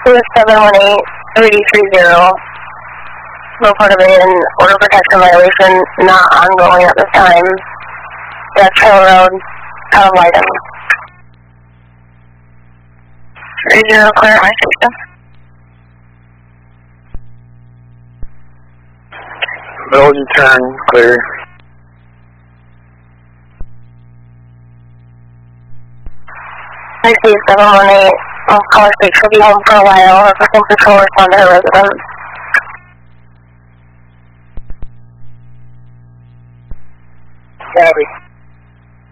718-3030. Report of an order protection violation not ongoing at this time. That's Trail Road, out of Lyden. 30 clear, high station. Middle U-turn, clear. I see 718, caller state should be home for a while. Assistant control respond to her residence. Copy.